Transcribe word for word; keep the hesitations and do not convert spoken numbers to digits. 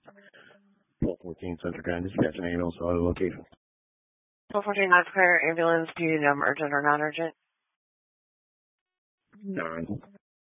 twelve fourteen Central Grand Dispatch and ambulance to auto location. twelve fourteen, not fire ambulance. Do you know urgent or non-urgent? Non.